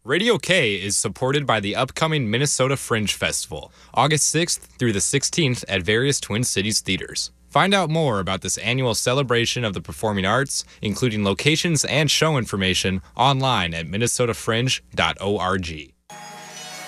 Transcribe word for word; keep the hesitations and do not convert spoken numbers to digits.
Radio K is supported by the upcoming Minnesota Fringe Festival, August sixth through the sixteenth at various Twin Cities theaters. Find out more about this annual celebration of the performing arts, including locations and show information, online at minnesota fringe dot org.